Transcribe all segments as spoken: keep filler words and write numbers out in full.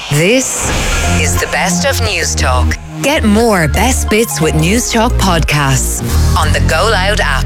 This is the best of News Talk. Get more best bits with News Talk podcasts on the Go Loud app.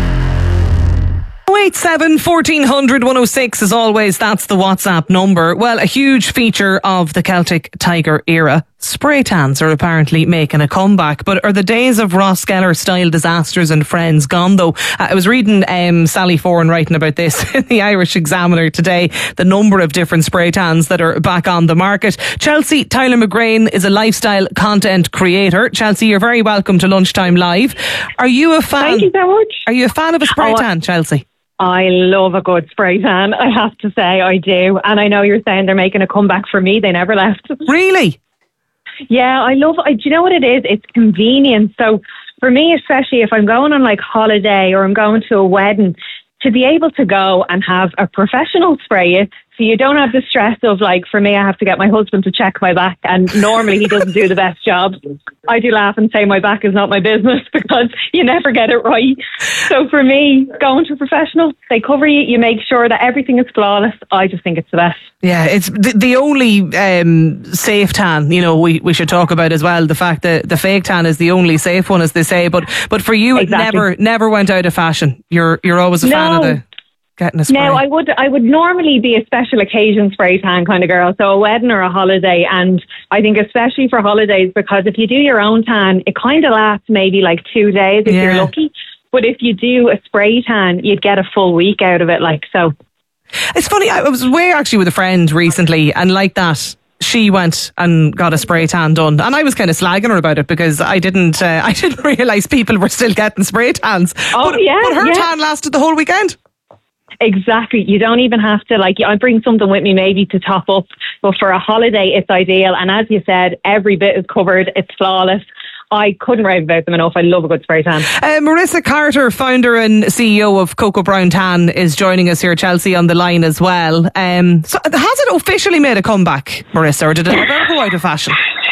oh eight seven, fourteen hundred, one oh six, as always, that's the WhatsApp number. Well, a huge feature of the Celtic Tiger era. Spray tans are apparently making a comeback, but are the days of Ross Geller style disasters and friends gone though? Uh, I was reading um, Sally Foran writing about this in the Irish Examiner today, the number of different spray tans that are back on the market. Chelsea Tyler McGrain is a lifestyle content creator. Chelsea, you're very welcome to Lunchtime Live. Are you a fan? Thank you so much. Are you a fan of a spray Oh, tan, Chelsea? I love a good spray tan, I have to say, I do. And I know you're saying they're making a comeback for me. They never left. Really? Yeah, I love it. Do you know what it is? It's convenience. So for me, especially if I'm going on like holiday or I'm going to a wedding, to be able to go and have a professional spray it, so you don't have the stress of, like, for me, I have to get my husband to check my back, and normally he doesn't do the best job. I do laugh and say my back is not my business because you never get it right. So for me, going to a professional, they cover you, you make sure that everything is flawless. I just think it's the best. Yeah, it's the, the only um, safe tan, you know, we, we should talk about as well. The fact that the fake tan is the only safe one, as they say. But but for you, Exactly. it never never went out of fashion. You're you're always a No. fan of the getting a spray. No, I would I would normally be a special occasion spray tan kind of girl, so a wedding or a holiday, and I think especially for holidays, because if you do your own tan, it kind of lasts maybe like two days if Yeah. you're lucky. But if you do a spray tan, you'd get a full week out of it, like so. It's funny, I was away actually with a friend recently, and like that, she went and got a spray tan done, and I was kind of slagging her about it because I didn't uh, I didn't realise people were still getting spray tans. Oh, but, yeah, but her yeah. tan lasted the whole weekend. Exactly. You don't even have to, like, I bring something with me maybe to top up, but for a holiday, it's ideal. And as you said, every bit is covered. It's flawless. I couldn't rave about them enough. I love a good spray tan. Uh, Marissa Carter, founder and C E O of Cocoa Brown Tan, is joining us here. Chelsea on the line as well. Um, so has it officially made a comeback, Marissa, or did it ever go out of fashion?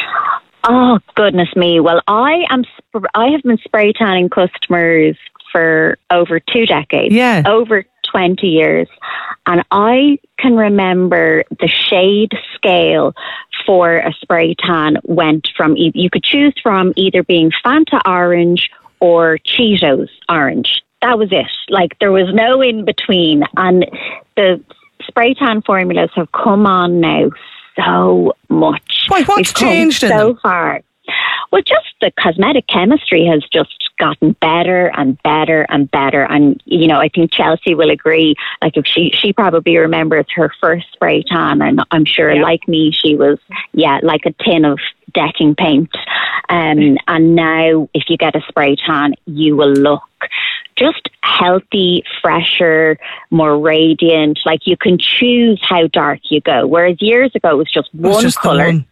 Oh, goodness me. Well, I am. Sp- I have been spray tanning customers for over two decades. Yeah. Over twenty years. And I can remember the shade scale for a spray tan went from, e- you could choose from either being Fanta orange or Cheetos orange. That was it. Like, there was no in between. And the spray tan formulas have come on now so much. Why, what's We've come changed in so them? far? Well, just the cosmetic chemistry has just gotten better and better and better. And, you know, I think Chelsea will agree. Like, if she, she probably remembers her first spray tan, and I'm sure, Yeah. like me, she was, yeah, like a tin of decking paint. Um, and now, if you get a spray tan, you will look just healthy, fresher, more radiant. Like, you can choose how dark you go. Whereas years ago, it was just It was one just the colour. one.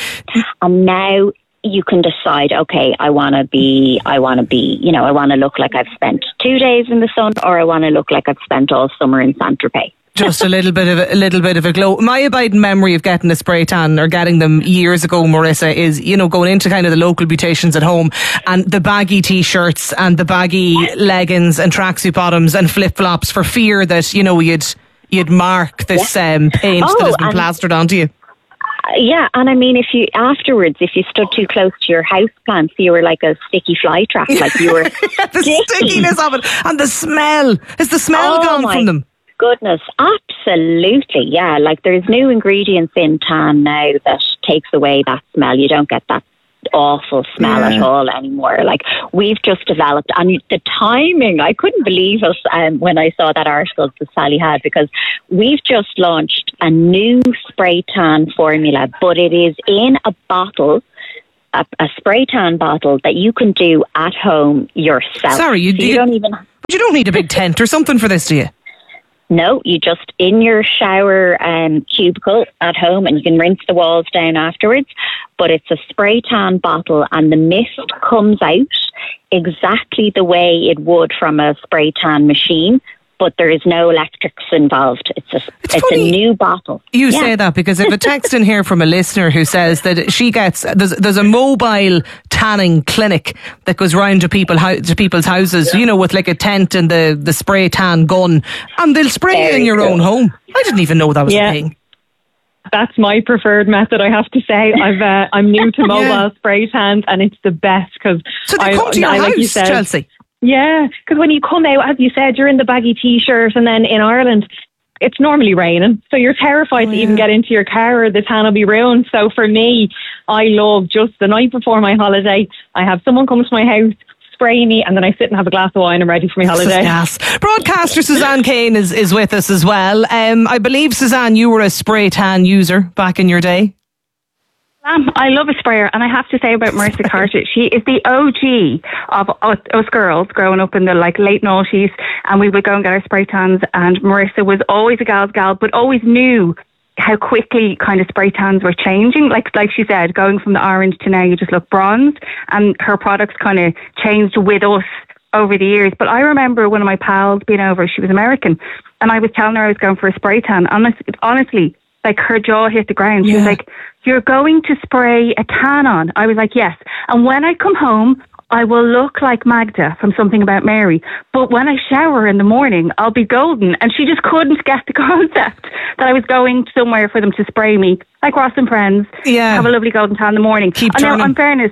And now you can decide, okay, I want to be, I want to be, you know, I want to look like I've spent two days in the sun, or I want to look like I've spent all summer in Saint-Tropez. Just a little bit of a, a little bit of a glow. My abiding memory of getting a spray tan, or getting them years ago, Marissa, is, you know, going into kind of the local beauticians at home, and the baggy t-shirts and the baggy leggings and tracksuit bottoms and flip-flops, for fear that, you know, you'd you'd mark this um, paint Oh, that has been and- plastered onto you. Yeah, and I mean, if you afterwards, if you stood too close to your house plants, you were like a sticky fly trap, like you were The sticky. stickiness of it and the smell. Is the smell Oh, gone my from them? Goodness, absolutely, yeah. Like, there's new ingredients in tan now that takes away that smell. You don't get that awful smell Yeah. at all anymore. Like, we've just developed, and the timing, I couldn't believe it um, when I saw that article that Sally had, because we've just launched a new spray tan formula, but it is in a bottle, a, a spray tan bottle that you can do at home yourself. Sorry, you, So you you don't even... you don't need a big tent or something for this, do you? No, you just in your shower um, cubicle at home, and you can rinse the walls down afterwards. But it's a spray tan bottle, and the mist comes out exactly the way it would from a spray tan machine, but there is no electrics involved. It's a It's it's, funny a new bottle. You Yeah. say that because I have a text in here from a listener who says that she gets, there's, there's a mobile tanning clinic that goes round to people hou- to people's houses, you know, with like a tent and the, the spray tan gun, and they'll spray you in Very your cool. own home. I didn't even know that was Yeah. a thing. That's my preferred method, I have to say. I've, uh, I'm new to mobile yeah. spray tans, and it's the best because so they I, come to your I, house, like you said, Chelsea. Yeah, because when you come out, as you said, you're in the baggy t-shirt, and then in Ireland, it's normally raining, so you're terrified oh, to yeah. even get into your car or the tan will be ruined. So for me, I love just the night before my holiday, I have someone come to my house, spray me, and then I sit and have a glass of wine and ready for my holiday. Yes. Broadcaster Suzanne Kane is, is with us as well. Um, I believe, Suzanne, you were a spray tan user back in your day. Um, I love a sprayer, and I have to say about Marissa Carter, she is the O G of us, us girls growing up in the like late noughties, and we would go and get our spray tans, and Marissa was always a gal's gal, but always knew how quickly kind of spray tans were changing. Like like she said, going from the orange to now you just look bronzed, and her products kind of changed with us over the years. But I remember one of my pals being over, she was American, and I was telling her I was going for a spray tan. Honest, honestly, like her jaw hit the ground. She yeah. was like, "You're going to spray a tan on?" I was like, "Yes. And when I come home, I will look like Magda from Something About Mary. But when I shower in the morning, I'll be golden." And she just couldn't get the concept that I was going somewhere for them to spray me, like Ross and Friends, yeah. have a lovely golden tan in the morning. Keep and turning. now, in fairness,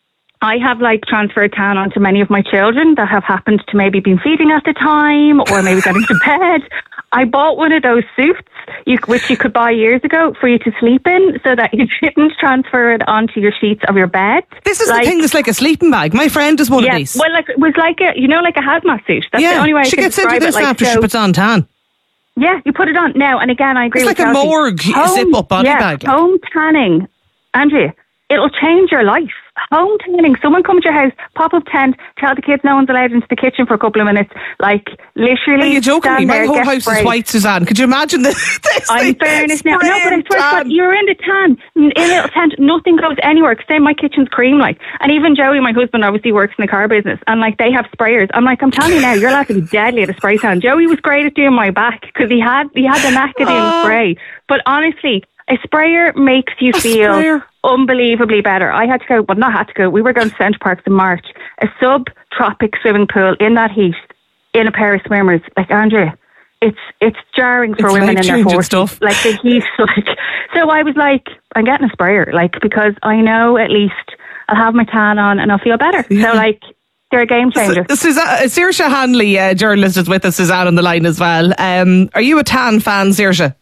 I have like transferred tan onto many of my children that have happened to maybe been feeding at the time or maybe getting to bed. I bought one of those suits, you, which you could buy years ago for you to sleep in, so that you didn't transfer it onto your sheets of your bed. This is like, the thing that's like a sleeping bag. My friend is one yeah, of these. Well, like it was like a, you know, like a hazmat suit. That's yeah, the only way I she can gets into describe this it. Like, after so, she puts on tan. Yeah, you put it on now, and again, I agree it's with like Chelsea. a morgue home, zip-up body yeah, bag. Home tanning, Andrea, it'll change your life. Home tanning. Someone come to your house, pop up tent, tell the kids no one's allowed into the kitchen for a couple of minutes. Like, literally. Are you joking me? My there, whole house sprayed. is white, Suzanne. Could you imagine this? this I'm fairness now. No, but I swear to God, you're in the tan, in a little tent, nothing goes anywhere. Cause my kitchen's cream, like. And even Joey, my husband, obviously works in the car business, and like they have sprayers. I'm like, I'm telling you now, you're allowed to be deadly at a spray tan. Joey was great at doing my back because he had he had the knack of doing uh, spray. But honestly, a sprayer makes you feel sprayer. unbelievably better. I had to go, well, not had to go. We were going to Centre Parks in March. A sub-tropic swimming pool in that heat, in a pair of swimmers. Like, Andrea, it's it's jarring for it's women in their forties. Stuff. Like the heat. Like, so I was like, I'm getting a sprayer, like, because I know at least I'll have my tan on and I'll feel better. Yeah. So like, they're a game changer. Suzanne, Saoirse Hanley, uh, journalist, is with us. Suzanne on the line as well. Um, are you a tan fan, Saoirse?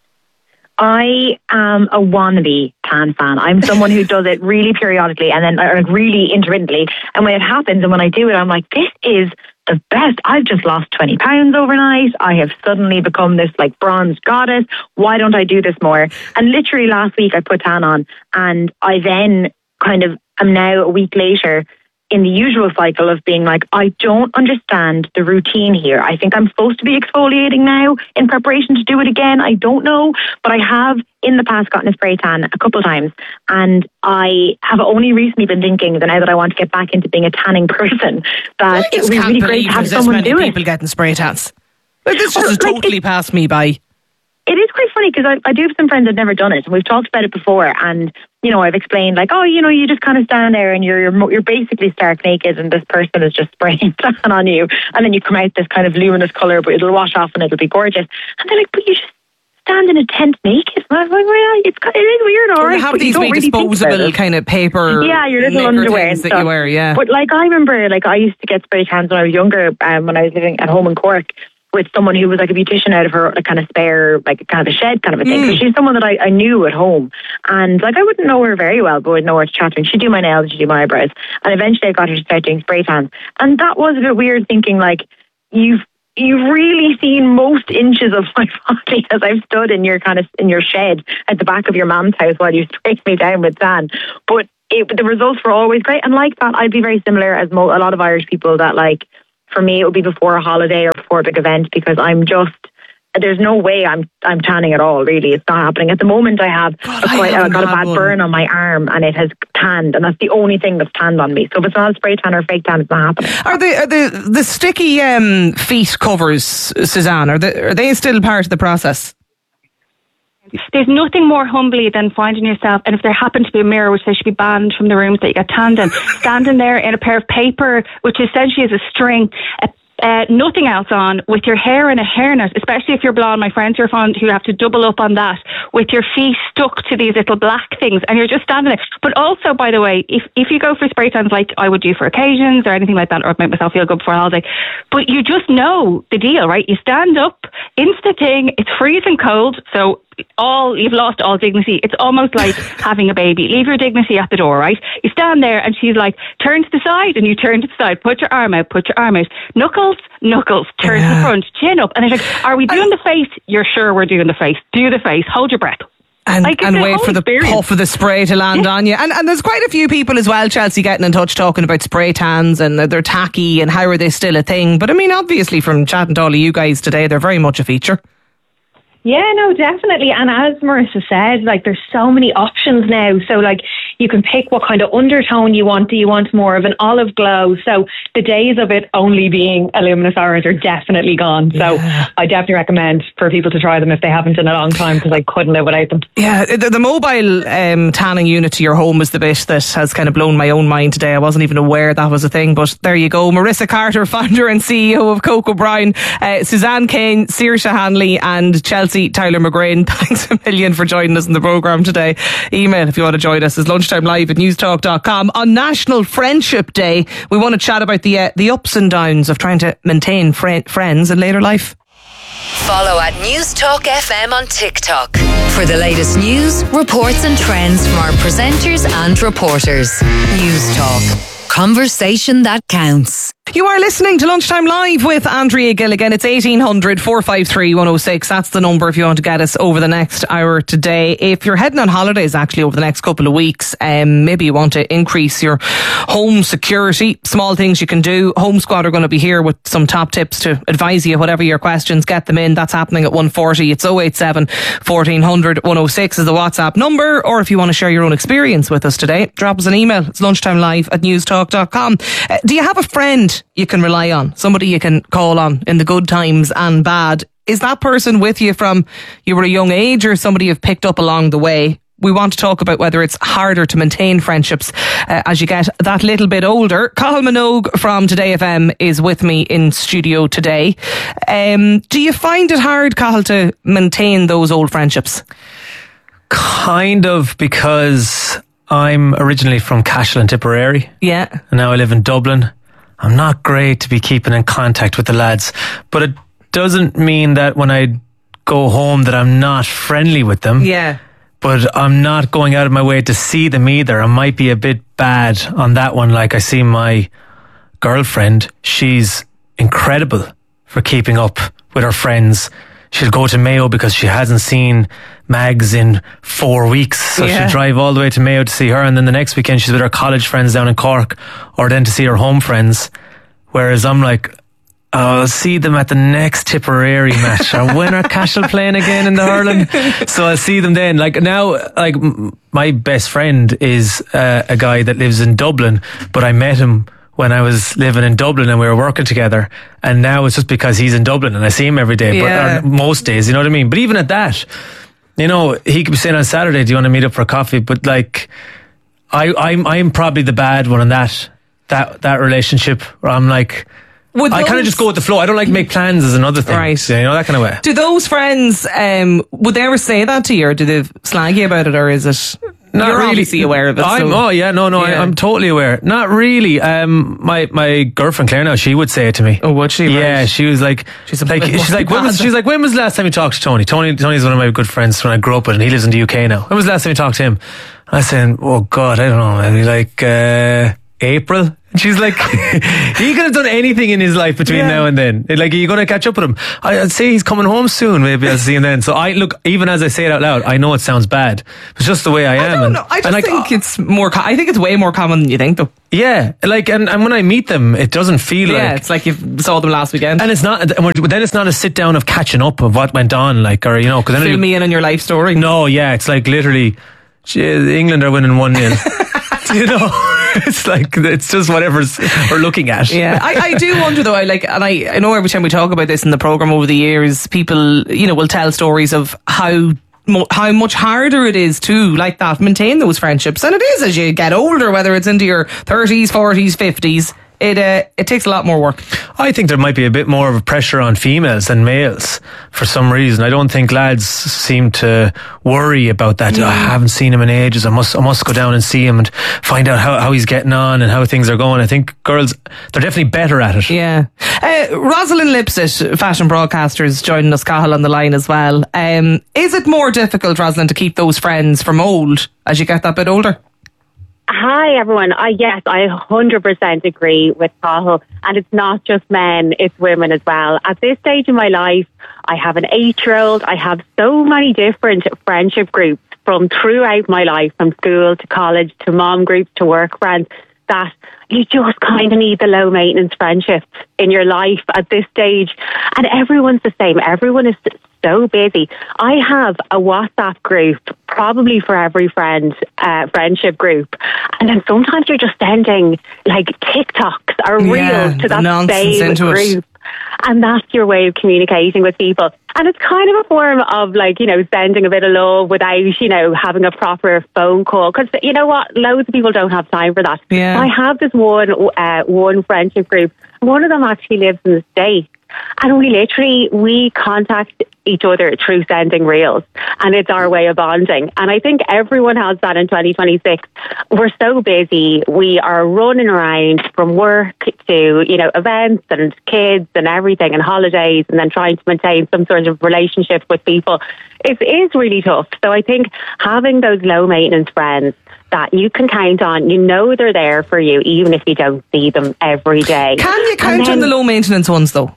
I am a wannabe tan fan. I'm someone who does it really periodically and then or really intermittently. And when it happens and when I do it, I'm like, this is the best. I've just lost twenty pounds overnight. I have suddenly become this like bronze goddess. Why don't I do this more? And literally last week I put tan on, and I then kind of am now a week later in the usual cycle of being like, I don't understand the routine here. I think I'm supposed to be exfoliating now in preparation to do it again. I don't know. But I have in the past gotten a spray tan a couple of times. And I have only recently been thinking that now that I want to get back into being a tanning person, that it would be really great to have someone do it. People getting spray tans. Like, this just like, totally it, passed me by. It is quite funny because I, I do have some friends that have never done it, and we've talked about it before. And you know, I've explained like, oh, you know, you just kind of stand there and you're you're, you're basically stark naked, and this person is just spraying tan on you, and then you come out this kind of luminous colour, but it'll wash off and it'll be gorgeous. And they're like, but you just stand in a tent naked. And I was like, well, it's it is weird, all right. You have these wee really disposable kind of paper, yeah, your little underwear and that stuff. You wear, yeah. But like, I remember, like, I used to get spray tans when I was younger, um, when I was living at home in Cork, with someone who was like a beautician out of her like, kind of spare, like kind of a shed kind of a thing. Mm. So she's someone that I, I knew at home. And like I wouldn't know her very well, but I'd know her to chat to. And she'd do my nails, she'd do my eyebrows. And eventually I got her to start doing spray tans. And that was a bit weird thinking like, you've you've really seen most inches of my body as I've stood in your kind of in your shed at the back of your mum's house while you sprayed me down with tan. But it, the results were always great. And like that, I'd be very similar as mo- a lot of Irish people that like, for me, it would be before a holiday or before a big event because I'm just, there's no way I'm I'm tanning at all, really. It's not happening. At the moment, I have God, a quite, I I got a bad one. burn on my arm and it has tanned, and that's the only thing that's tanned on me. So if it's not a spray tan or a fake tan, it's not happening. Are the are the, the sticky um, feet covers, Suzanne, are they, are they still part of the process? There's nothing more humbly than finding yourself, and if there happened to be a mirror, which they should be banned from the rooms that you get tanned in, standing there in a pair of paper, which essentially is a string, a, uh, nothing else on, with your hair in a hairnet, especially if you're blonde. My friends who are fond who have to double up on that, with your feet stuck to these little black things, and you're just standing there. But also, by the way, if if you go for spray tans like I would do for occasions or anything like that, or make myself feel good before a holiday, but you just know the deal, right? You stand up, instant thing, it's freezing cold, so all you've lost all dignity. It's almost like having a baby. Leave your dignity at the door, right? You stand there and she's like, turn to the side, and you turn to the side, put your arm out, put your arm out, knuckles, knuckles, turn yeah. to the front, chin up, and it's like, are we doing the face? You're sure we're doing the face. Do the face, hold your breath. And, like, and wait for the experience. puff of the spray to land yeah. on you. And, and there's quite a few people as well, Chelsea, getting in touch talking about spray tans and they're tacky and how are they still a thing. But I mean, obviously from chatting to all of you guys today, they're very much a feature. Yeah, no, definitely. And as Marissa said, like, there's so many options now. So, like, you can pick what kind of undertone you want. Do you want more of an olive glow? So the days of it only being a luminous orange are definitely gone. So yeah. I definitely recommend for people to try them if they haven't in a long time, because I couldn't live without them. Yeah, the, the mobile um, tanning unit to your home is the bit that has kind of blown my own mind today. I wasn't even aware that was a thing, but there you go. Marissa Carter, founder and C E O of Coke O'Brien, uh, Suzanne Kane, Saoirse Hanley and Chelsea Tyler McGrain, thanks a million for joining us in the programme today. Email if you want to join us is lunchtime live at newstalk dot com. On National Friendship Day, we want to chat about the uh, the ups and downs of trying to maintain fr- friends in later life. Follow at Newstalk F M on TikTok for the latest news, reports and trends from our presenters and reporters. Newstalk. Conversation that counts. You are listening to Lunchtime Live with Andrea Gilligan. It's eighteen hundred, four five three, one oh six. That's the number if you want to get us over the next hour today. If you're heading on holidays actually over the next couple of weeks, um, maybe you want to increase your home security, small things you can do. Home Squad are going to be here with some top tips to advise you. Whatever your questions, get them in. That's happening at one forty. It's oh eight seven, fourteen hundred, one oh six is the WhatsApp number. Or if you want to share your own experience with us today, drop us an email. It's lunchtimelive at newstalk dot com. Uh, do you have a friend you can rely on, somebody you can call on in the good times and bad? Is that person with you from you were a young age or somebody you've picked up along the way? We want to talk about whether it's harder to maintain friendships uh, as you get that little bit older. Cathal Minogue from Today F M is with me in studio today. Um, do you find it hard, Cathal, to maintain those old friendships? Kind of, because I'm originally from Cashel and Tipperary. Yeah. And now I live in Dublin. I'm not great to be keeping in contact with the lads, but it doesn't mean that when I go home that I'm not friendly with them. Yeah. But I'm not going out of my way to see them either. I might be a bit bad on that one. Like, I see my girlfriend, she's incredible for keeping up with her friends. She'll go to Mayo because she hasn't seen Mags in four weeks. So yeah. she'll drive all the way to Mayo to see her. And then the next weekend she's with her college friends down in Cork, or then to see her home friends. Whereas I'm like, oh, I'll see them at the next Tipperary match. Or when are Cashel playing again in the hurling? So I'll see them then. Like now, like my best friend is uh, a guy that lives in Dublin, but I met him when I was living in Dublin and we were working together, and now it's just because he's in Dublin and I see him every day, yeah. but or most days, you know what I mean? But even at that, you know, he could be saying on Saturday, do you want to meet up for a coffee? But like, I, I'm I'm probably the bad one in that that that relationship where I'm like, Would I kind of just go with the flow. I don't like make plans as another thing, right? You know, that kind of way. Do those friends um, would they ever say that to you, or do they slag you about it, or is it? Not You're really obviously aware of it. I'm, so. Oh yeah, no, no, yeah. I, I'm totally aware. Not really. Um, my my girlfriend Claire now, she would say it to me. Oh, would she? Yeah, right. she was like, she's a like, she's like, when was, she's like, when was the last time you talked to Tony? Tony, Tony's one of my good friends when I grew up with, and he lives in the U K now. When was the last time you talked to him? I said, oh God, I don't know, maybe like uh, April. And she's like, he could have done anything in his life between yeah. now and then. Like, are you going to catch up with him? I, I'd say he's coming home soon. Maybe I'll see him then. So I look, even as I say it out loud, I know it sounds bad. It's just the way I, I am. Don't and, know. I just and like, think uh, it's more. Co- I think it's way more common than you think, though. Yeah, like, and, and when I meet them, it doesn't feel yeah, like. Yeah, it's like you saw them last weekend. And it's not. And we're, then it's not a sit down of catching up of what went on, like, or you know, because fill me in on your life story. No, yeah, it's like literally, England are winning one nil. You know, it's like, it's just whatever's we're looking at. Yeah, I, I do wonder though. I like, and I, I know every time we talk about this in the program over the years, people, you know, will tell stories of how how much harder it is to, like that, maintain those friendships. And it is as you get older, whether it's into your thirties, forties, fifties. it uh, it takes a lot more work. I think there might be a bit more of a pressure on females than males for some reason. I don't think lads seem to worry about that. Mm. Oh, I haven't seen him in ages. I must I must go down and see him and find out how, how he's getting on and how things are going. I think girls, they're definitely better at it. Yeah. Uh, Rosalind Lipsett, fashion broadcaster, is joining us, Cathal, on the line as well. Um, is it more difficult, Rosalind, to keep those friends from old as you get that bit older? Hi, everyone. I yes, I one hundred percent agree with Cathal. And it's not just men, it's women as well. At this stage in my life, I have an eight-year-old. I have so many different friendship groups from throughout my life, from school to college to mom groups to work friends, that you just kind of need the low-maintenance friendships in your life at this stage. And everyone's the same. Everyone is so busy. I have a WhatsApp group, probably for every friend, uh, friendship group. And then sometimes you're just sending like TikToks or yeah, reels to that same group. It. And that's your way of communicating with people. And it's kind of a form of like, you know, sending a bit of love without, you know, having a proper phone call. Because you know what? Loads of people don't have time for that. Yeah. I have this one, uh, one friendship group. One of them actually lives in the States. And we literally, we contact each other through sending reels. And it's our way of bonding. And I think everyone has that in twenty twenty-six. We're so busy. We are running around from work to, you know, events and kids and everything and holidays, and then trying to maintain some sort of relationship with people. It is really tough. So I think having those low maintenance friends that you can count on, you know they're there for you, even if you don't see them every day. Can you count then, on the low maintenance ones though?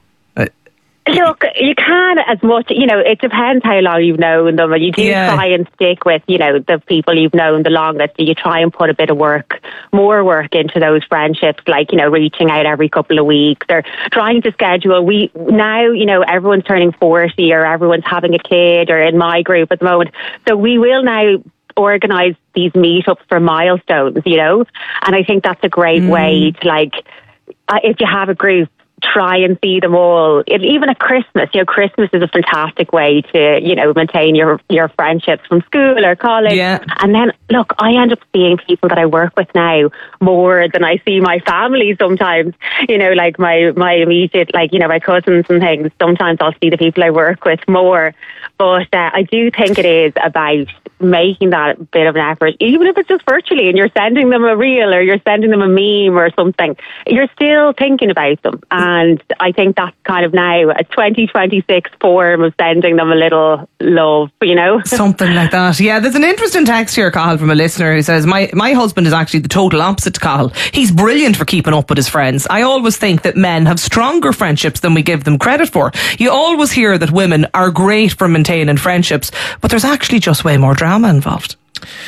Look, you can as much, you know, it depends how long you've known them, and you do yeah. try and stick with, you know, the people you've known the longest. You try and put a bit of work, more work into those friendships, like, you know, reaching out every couple of weeks or trying to schedule. We now, you know, everyone's turning forty or everyone's having a kid, or in my group at the moment. So we will now organise these meetups for milestones, you know, and I think that's a great mm. way to, like, uh, if you have a group, try and see them all. It, even at Christmas, you know, Christmas is a fantastic way to, you know, maintain your your friendships from school or college. Yeah. And then, look, I end up seeing people that I work with now more than I see my family sometimes. You know, like my, my immediate, like, you know, my cousins and things. Sometimes I'll see the people I work with more. But uh, I do think it is about making that bit of an effort, even if it's just virtually, and you're sending them a reel or you're sending them a meme or something. You're still thinking about them. And I think that's kind of now a twenty twenty-six form of sending them a little love, you know? Something like that. Yeah, there's an interesting text here, Cathal, from a listener who says, my, my husband is actually the total opposite to Cathal. He's brilliant for keeping up with his friends. I always think that men have stronger friendships than we give them credit for. You always hear that women are great for maintaining friendships, but there's actually just way more drama involved.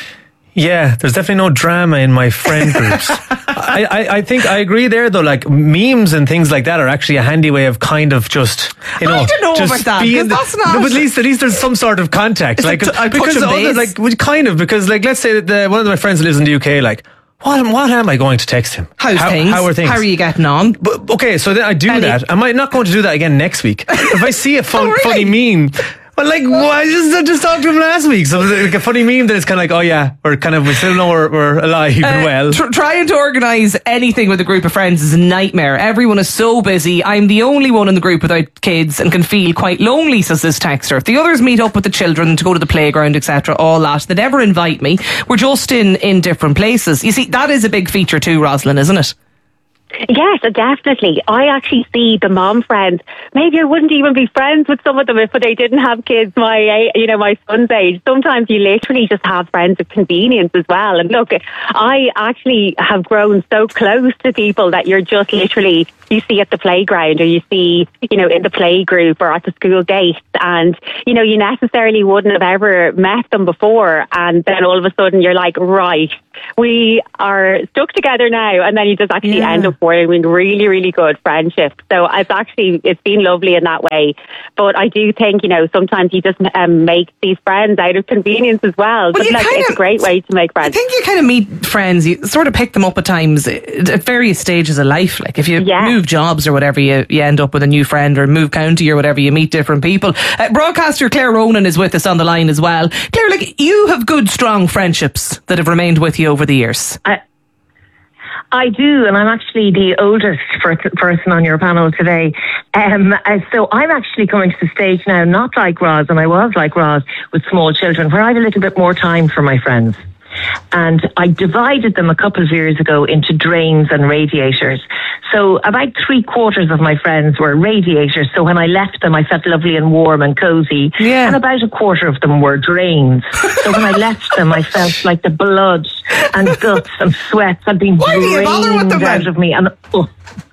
Yeah, there's definitely no drama in my friend groups. I, I, I think I agree there though, like memes and things like that are actually a handy way of kind of just, you know, I don't know just about that, being the, that's not, no, but at least at least there's some sort of contact. Like, t- because other, like, we kind of, because like, let's say that the, one of my friends lives in the U K, like, What, what am I going to text him? How's how, things? How are things? How are you getting on? But, okay, so then I do Any- that. Am I not going to do that again next week? If I see a fun, Oh, really? funny meme, well, like, well, I just, I just talked to him last week. So like a funny meme that it's kind of like, oh yeah, we're kind of, we still know we're, we're alive Uh, and well. tr- trying to organise anything with a group of friends is a nightmare. Everyone is so busy. I'm the only one in the group without kids and can feel quite lonely, says this texter. The others meet up with the children to go to the playground, et cetera, all that. They never invite me. We're just in, in different places. You see, that is a big feature too, Rosalind, isn't it? Yes, definitely. I actually see the mom friends. Maybe I wouldn't even be friends with some of them if they didn't have kids my, you know, my son's age. Sometimes you literally just have friends of convenience as well. And look, I actually have grown so close to people that you're just literally, you see at the playground or you see, you know, in the play group or at the school gate. And, you know, you necessarily wouldn't have ever met them before. And then all of a sudden you're like, right, we are stuck together now. And then you just actually Yeah. end up forming really, really good friendships. So it's actually, it's been lovely in that way. But I do think, you know, sometimes you just um, make these friends out of convenience as well. But but like, kinda, it's a great way to make I friends. think you kind of meet friends, you sort of pick them up at times at various stages of life. Like if you Yeah. move jobs or whatever, you, you end up with a new friend, or move county or whatever, you meet different people. Uh, broadcaster Claire Ronan is with us on the line as well. Claire, like, you have good, strong friendships that have remained with you over the years. I, I do, and I'm actually the oldest per- person on your panel today. Um, uh, so I'm actually coming to the stage now, not like Roz, and I was like Roz with small children, where I have a little bit more time for my friends. And I divided them a couple of years ago into drains and radiators. So about three quarters of my friends were radiators. So when I left them, I felt lovely and warm and cozy. Yeah. And about a quarter of them were drains. So when I left them, I felt like the blood and guts and sweat had been Why do you bother with them, drained out then? of me. And oh,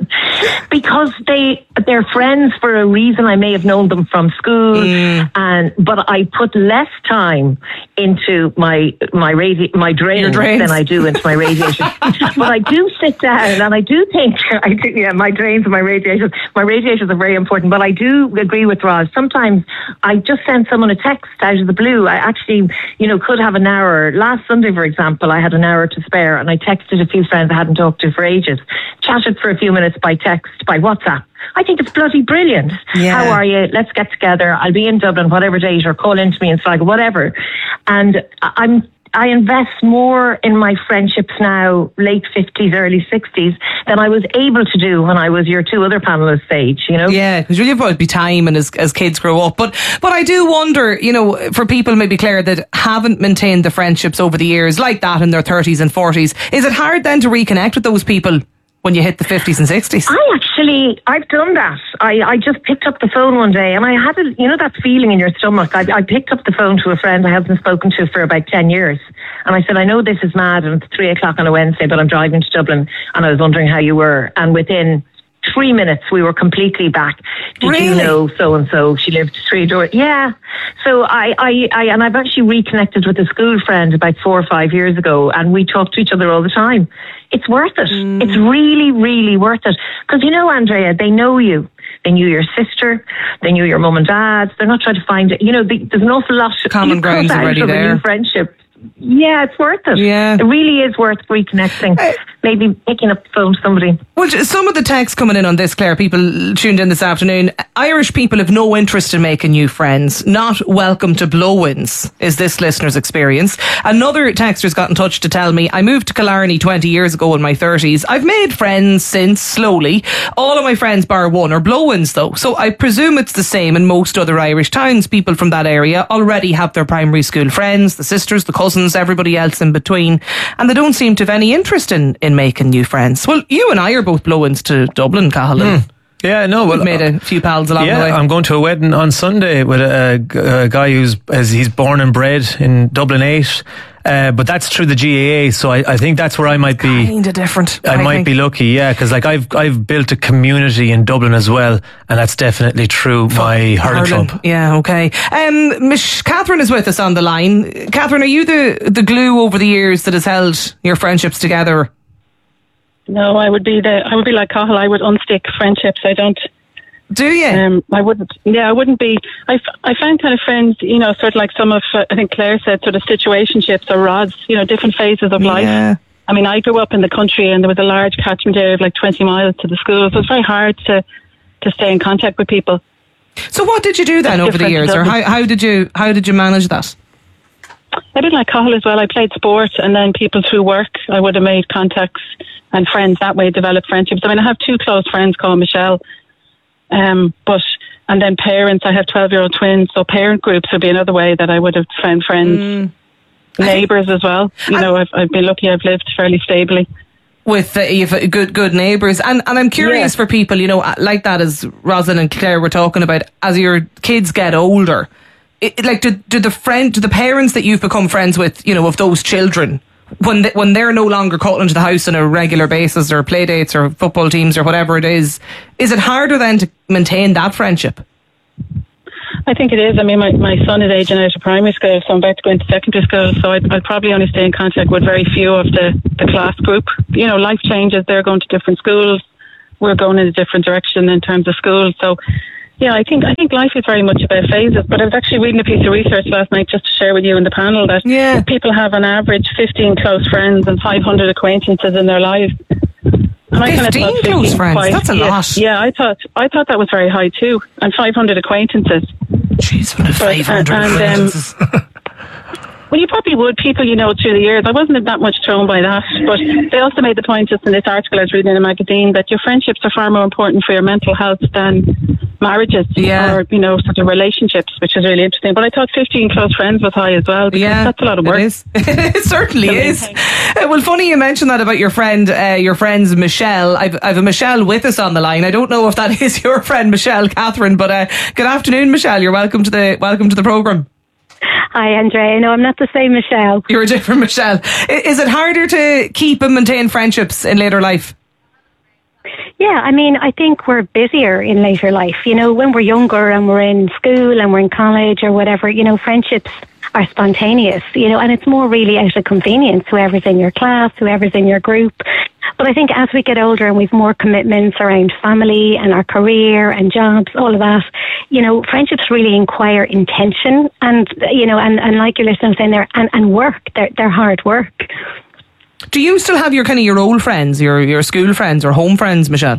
because they they're friends for a reason. I may have known them from school, Mm. and but I put less time into my my radi- my drains, drains. than I do into my radiators. But I do sit down and I do think I do, yeah, my drains and my radiators. My radiators are very important. But I do agree with Roz. Sometimes I just send someone a text out of the blue. I actually, you know, could have an hour. Last Sunday, for example, I had an hour to spare, and I texted a few friends I hadn't talked to for ages. Chatted for a few minutes by text, by WhatsApp. I think it's bloody brilliant. Yeah. How are you? Let's get together. I'll be in Dublin, whatever date, or call into me and Sligo, whatever. And I'm, I invest more in my friendships now, late fifties, early sixties, than I was able to do when I was your two other panellists' age, you know? Yeah, because you'll probably be time and as, as kids grow up. But but I do wonder, you know, for people maybe, Claire, that haven't maintained the friendships over the years like that in their thirties and forties, is it hard then to reconnect with those people when you hit the fifties and sixties? I actually, I've done that. I, I just picked up the phone one day and I had, a, you know, that feeling in your stomach. I, I picked up the phone to a friend I haven't spoken to for about ten years. And I said, I know this is mad and it's three o'clock on a Wednesday, but I'm driving to Dublin and I was wondering how you were. And within three minutes, we were completely back. Did Really? you know so-and-so? She lived three doors. Yeah. So I, I, I, and I've actually reconnected with a school friend about four or five years ago, and we talk to each other all the time. It's worth it. Mm. It's really, really worth it. Because you know, Andrea, they know you. They knew your sister. They knew your mum and dad. They're not trying to find it. You know, they, there's an awful lot of Common ground's already of there. A new friendship. Yeah, it's worth it. Yeah. It really is worth reconnecting. Uh, Maybe picking up the phone to somebody. Well, some of the texts coming in on this, Claire, people tuned in this afternoon. Irish people have no interest in making new friends. Not welcome to blow-ins, is this listener's experience. Another texter's got in touch to tell me, I moved to Killarney twenty years ago in my thirties. I've made friends since, slowly. All of my friends, bar one, are blow-ins though. So I presume it's the same in most other Irish towns. People from that area already have their primary school friends, the sisters, the cousins, everybody else in between. And they don't seem to have any interest in, in making new friends. Well, you and I are both blow-ins to Dublin, Cathal. Mm. Yeah, no, well, we've made a few pals along yeah, the way. I'm going to a wedding on Sunday with a, a, a guy who's as he's born and bred in Dublin eight, uh, but that's through the G A A. So I, I think that's where I might be. Kind of different. I, I might think. be lucky, yeah, because like I've I've built a community in Dublin as well, and that's definitely through my hurling Hurling. club. Yeah, okay. Um, Miss Catherine is with us on the line. Catherine, are you the the glue over the years that has held your friendships together? No, I would be the. I would be like Cathal. I would unstick friendships. I don't. Do you? Um, I wouldn't. Yeah, I wouldn't be. I, f- I found kind of friends, you know, sort of like some of. Uh, I think Claire said sort of situationships or rods. You know, different phases of life. Yeah. I mean, I grew up in the country, and there was a large catchment area of like twenty miles to the school, so it's very hard to to stay in contact with people. So what did you do then That's over the different, years, or doesn't how how did you how did you manage that? I did like Cathal as well. I played sport, and then people through work, I would have made contacts and friends that way, developed friendships. I mean, I have two close friends called Michelle, um, but and then parents. I have twelve-year-old twins, so parent groups would be another way that I would have found friends. Mm. Neighbours as well. You know, I've I've been lucky. I've lived fairly stably. With uh, you've uh, good good neighbours, and and I'm curious Yeah. for people, you know, like that as Rosalind and Claire were talking about, as your kids get older, it, like do, do the friend do the parents that you've become friends with, you know, of those children, when they, when they're no longer calling into the house on a regular basis, or play dates or football teams or whatever it is, is it harder then to maintain that friendship? I think it is. I mean, my, my son is aging out of primary school, so I'm about to go into secondary school, so I'd, I'd probably only stay in contact with very few of the, the class group. You know, life changes. They're going to different schools. We're going in a different direction in terms of schools. So, yeah, I think I think life is very much about phases. But I was actually reading a piece of research last night just to share with you in the panel that Yeah. people have on average fifteen close friends and five hundred acquaintances in their lives. And I kinda fifteen thought close fifteen friends? quite- That's a yeah, lot. Yeah, I thought I thought that was very high too. And five hundred acquaintances. Jeez, what a But, five hundred uh, and, um, acquaintances. Well, you probably would, people you know through the years. I wasn't that much thrown by that, but they also made the point just in this article I was reading in a magazine that your friendships are far more important for your mental health than marriages yeah. or, you know, sort of relationships, which is really interesting. But I thought fifteen close friends was high as well, because yeah, that's a lot of work. It is. It certainly I mean, is. Uh, well, funny you mentioned that about your friend, uh, your friend's Michelle. I've, I've a Michelle with us on the line. I don't know if that is your friend Michelle, Catherine, but uh, good afternoon, Michelle. You're welcome to the welcome to the programme. Hi, Andrea. No, I'm not the same Michelle. You're a different Michelle. Is it harder to keep and maintain friendships in later life? Yeah, I mean, I think we're busier in later life. You know, when we're younger and we're in school and we're in college or whatever, you know, friendships are spontaneous, you know, and it's more really out of convenience, whoever's in your class, whoever's in your group. But I think as we get older and we've more commitments around family and our career and jobs, all of that, you know, friendships really require intention and, you know, and, and like your listeners saying there, and, and work. They're, they're hard work. Do you still have your kind of your old friends, your, your school friends or home friends, Michelle?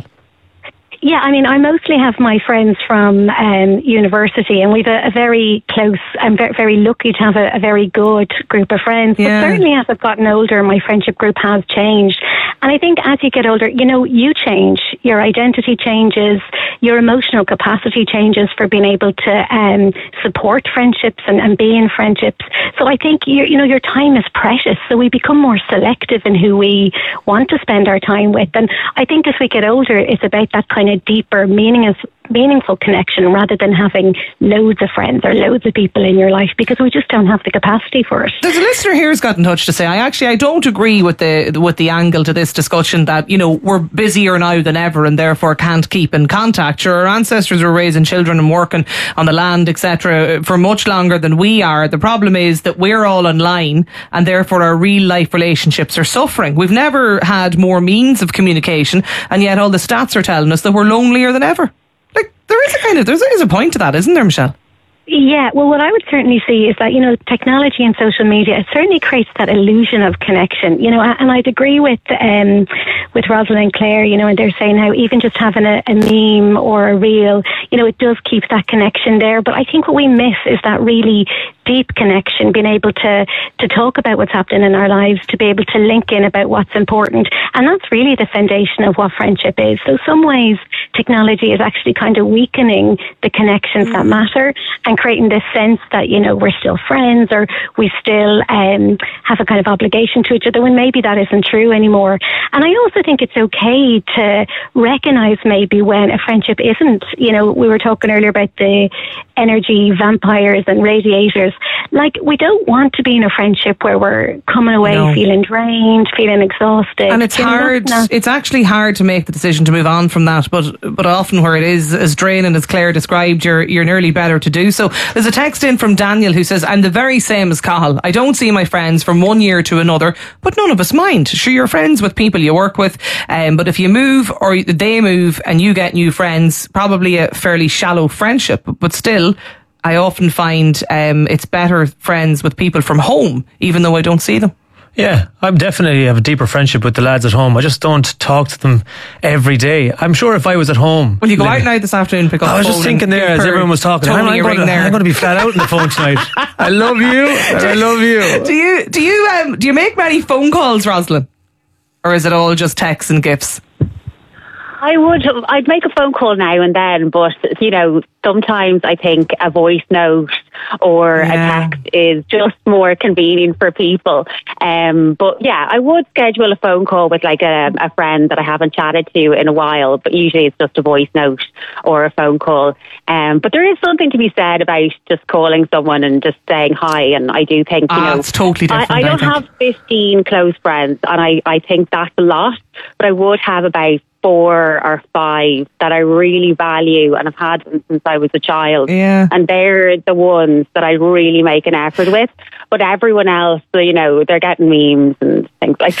Yeah, I mean, I mostly have my friends from um, university, and we've a, a very close, I'm very, very lucky to have a, a very good group of friends. Yeah. But certainly as I've gotten older, my friendship group has changed. And I think as you get older, you know, you change, your identity changes, your emotional capacity changes for being able to um, support friendships and, and be in friendships. So I think, you you know, your time is precious, so we become more selective in who we want to spend our time with. And I think as we get older, it's about that kind of deeper, meaningless, meaningful connection rather than having loads of friends or loads of people in your life, because we just don't have the capacity for it. There's a listener here who's got in touch to say, I actually, I don't agree with the with the angle to this discussion that, you know, we're busier now than ever and therefore can't keep in contact. Sure, our ancestors were raising children and working on the land, et cetera for much longer than we are. The problem is that we're all online and therefore our real life relationships are suffering. We've never had more means of communication, and yet all the stats are telling us that we're lonelier than ever. Like, there is a kind of, there is a point to that, isn't there, Michelle? Yeah, well, what I would certainly see is that, you know, technology and social media, it certainly creates that illusion of connection, you know, and I'd agree with um, with Rosalind and Claire, you know, and they're saying how even just having a, a meme or a reel, you know, it does keep that connection there. But I think what we miss is that really deep connection, being able to, to talk about what's happening in our lives, to be able to link in about what's important. And that's really the foundation of what friendship is. So some ways technology is actually kind of weakening the connections mm. that matter and creating this sense that, you know, we're still friends or we still um, have a kind of obligation to each other, when maybe that isn't true anymore. And I also think it's okay to recognise maybe when a friendship isn't, you know, we were talking earlier about the energy vampires and radiators. Like, we don't want to be in a friendship where we're coming away no. feeling drained, feeling exhausted. And it's you know, hard, not- it's actually hard to make the decision to move on from that, but but often where it is as draining as Claire described, you're, you're nearly better to do so. There's a text in from Daniel who says, I'm the very same as Cathal. I don't see my friends from one year to another, but none of us mind. Sure, you're friends with people you work with, um, but if you move or they move and you get new friends, probably a fairly shallow friendship, but still, I often find um, it's better friends with people from home, even though I don't see them. Yeah, I definitely have a deeper friendship with the lads at home. I just don't talk to them every day. I'm sure if I was at home... Will you go out now this afternoon, pick up I was the just phone thinking there as everyone was talking, I'm, I'm, going to, I'm going to be flat out on the phone tonight. I love you, and I love you. Do you do you um, do you make many phone calls, Rosalind? Or is it all just texts and gifs? I would, I'd make a phone call now and then, but, you know, sometimes I think a voice note or yeah. a text is just more convenient for people. Um, but yeah, I would schedule a phone call with like a, a friend that I haven't chatted to in a while, but usually it's just a voice note or a phone call. Um, but there is something to be said about just calling someone and just saying hi. And I do think, you ah, know, it's totally different, I, I don't I have fifteen close friends, and I, I think that's a lot, but I would have about four or five that I really value and I've had them since I was a child. Yeah. And they're the ones that I really make an effort with. But everyone else, you know, they're getting memes and things like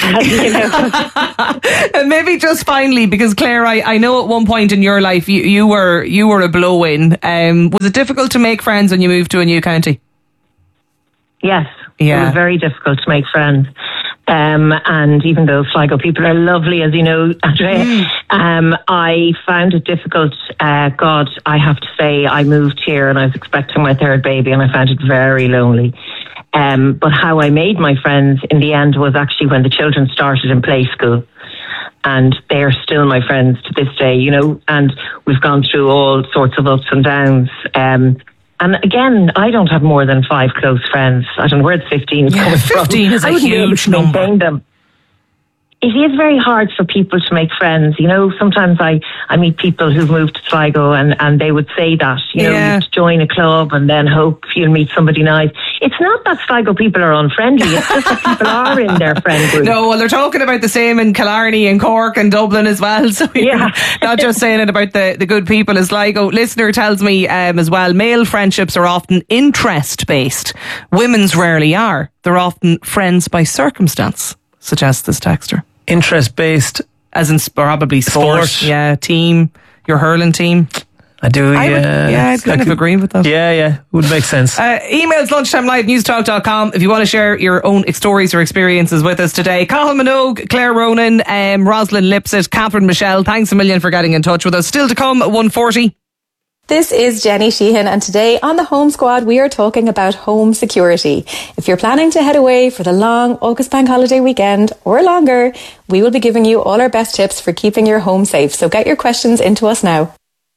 that, you know. And maybe just finally, because Claire, I, I know at one point in your life you, you were you were a blow-in. Um, was it difficult to make friends when you moved to a new county? Yes. Yeah. It was very difficult to make friends. Um, and even though Sligo people are lovely, as you know, Andrea, mm. um, I found it difficult. Uh, God, I have to say, I moved here and I was expecting my third baby, and I found it very lonely. Um, but how I made my friends in the end was actually when the children started in play school. And they are still my friends to this day, you know, and we've gone through all sorts of ups and downs. Um, and again, I don't have more than five close friends. I don't know where the fifteen is yeah, coming from. fifteen is a huge number. Them. It is very hard for people to make friends. You know, sometimes I, I meet people who've moved to Sligo and, and they would say that, you know, yeah. you join a club and then hope you'll meet somebody nice. It's not that Sligo people are unfriendly. It's just that people are in their friend group. No, well, they're talking about the same in Killarney and Cork and Dublin as well. So yeah, not just saying it about the, the good people in Sligo. Listener tells me um, as well, male friendships are often interest-based. Women's rarely are. They're often friends by circumstance, suggests this texter. Interest-based? As in probably sport. Sport. Yeah, team. Your hurling team. I do, I yeah. would, yeah, I'd kind I of could, agree with that. Yeah, yeah, would make sense. Uh, emails lunchtime live newstalk dot com if you want to share your own stories or experiences with us today. Cathal Minogue, Claire Ronan, um, Rosalind Lipsett, Catherine Michelle, thanks a million for getting in touch with us. Still to come at one forty. This is Jenny Sheehan, and today on the Home Squad we are talking about home security. If you're planning to head away for the long August Bank holiday weekend or longer, we will be giving you all our best tips for keeping your home safe. So get your questions into us now.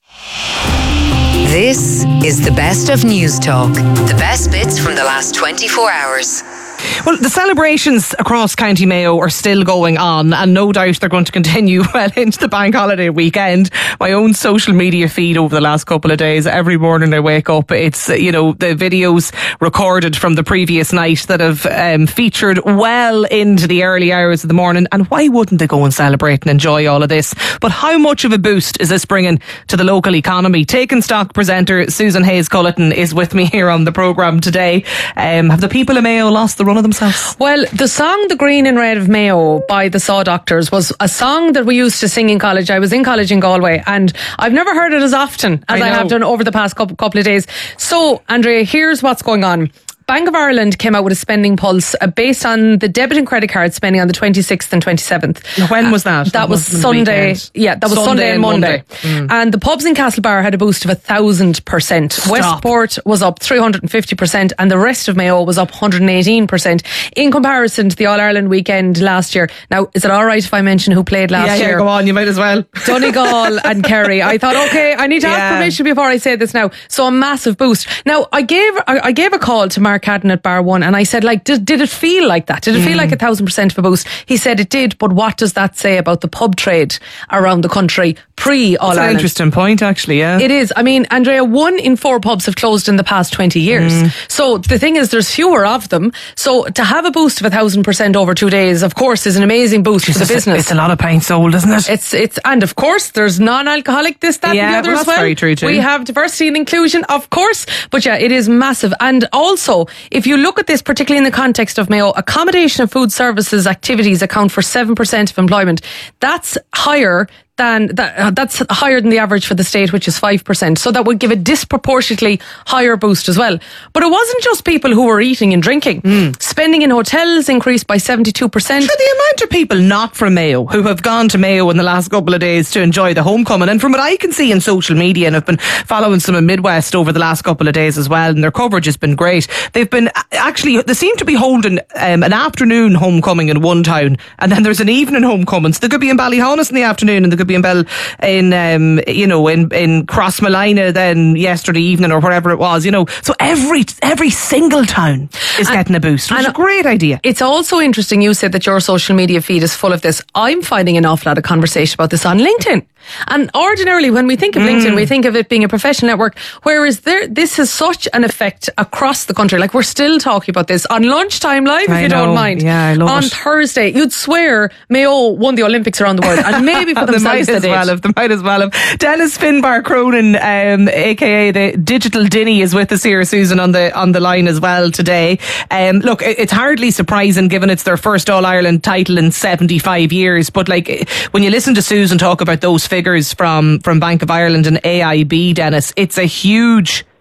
This is the best of News Talk. The best bits from the last twenty-four hours. Well, the celebrations across County Mayo are still going on, and no doubt they're going to continue well into the bank holiday weekend. My own social media feed over the last couple of days, every morning I wake up, it's, you know, the videos recorded from the previous night that have um, featured well into the early hours of the morning. And why wouldn't they go and celebrate and enjoy all of this? But how much of a boost is this bringing to the local economy? Taking Stock presenter Susan Hayes-Culleton is with me here on the programme today. Um, have the people of Mayo lost the run of themselves? Well, the song The Green and Red of Mayo by the Saw Doctors was a song that we used to sing in college. I was in college in Galway, and I've never heard it as often as I, I have done over the past couple, couple of days. So, Andrea, here's what's going on. Bank of Ireland came out with a spending pulse uh, based on the debit and credit card spending on the twenty-sixth and twenty-seventh. When was that? Uh, that, that was Sunday. Weekend. Yeah, that was Sunday, Sunday and Monday. Monday. Mm. And the pubs in Castlebar had a boost of a thousand percent. Westport was up three hundred fifty percent, and the rest of Mayo was up one hundred eighteen percent in comparison to the All Ireland weekend last year. Now, is it all right if I mention who played last yeah, year? Yeah, go on. You might as well. Donegal and Kerry. I thought, okay, I need to yeah. ask permission before I say this now. So a massive boost. Now, I gave I, I gave a call to Mark Cadden at Bar One. And I said, like, did, did it feel like that? Did it feel mm. like a thousand percent of a boost? He said it did, but what does that say about the pub trade around the country pre All Ireland? That's an interesting point, actually, yeah. It is. I mean, Andrea, one in four pubs have closed in the past twenty years. Mm. So the thing is, there's fewer of them. So to have a boost of a thousand percent over two days, of course, is an amazing boost Just to the business. It's a lot of pints sold, isn't it? It's, it's, and of course, there's non-alcoholic, this, that, yeah, and the other well, as well. That's very true too. We have diversity and inclusion, of course. But yeah, it is massive. And also, if you look at this, particularly in the context of Mayo, accommodation and food services activities account for seven percent of employment. That's higher than that, uh, that's higher than the average for the state, which is five percent. So that would give a disproportionately higher boost as well. But it wasn't just people who were eating and drinking. Mm. Spending in hotels increased by seventy-two percent. Sure, the amount of people not from Mayo who have gone to Mayo in the last couple of days to enjoy the homecoming, and from what I can see in social media, and I've been following some in Midwest over the last couple of days as well, and their coverage has been great. They've been actually, they seem to be holding um, an afternoon homecoming in one town, and then there's an evening homecoming. So they could be in Ballyhonus in the afternoon, and they could be in Bell in um, you know in in Crossmalina then yesterday evening or wherever it was, you know. So every every single town is and, getting a boost, which is a great idea. It's also interesting you said that your social media feed is full of this. I'm finding an awful lot of conversation about this on LinkedIn. And ordinarily when we think of LinkedIn, mm. we think of it being a professional network, whereas there, this has such an effect across the country. Like, we're still talking about this on Lunchtime Live, if I you know. don't mind. Yeah, I love on it. Thursday, you'd swear Mayo won the Olympics around the world, and maybe for themselves they might as well have. They might as well have. Dennis Finbar Cronin, um, aka the Digital Dinny, is with us here, Susan, on the on the line as well today. Um, look, it's hardly surprising given it's their first All Ireland title in seventy-five years. But like, when you listen to Susan talk about those figures from from Bank of Ireland and A I B, Dennis, it's a huge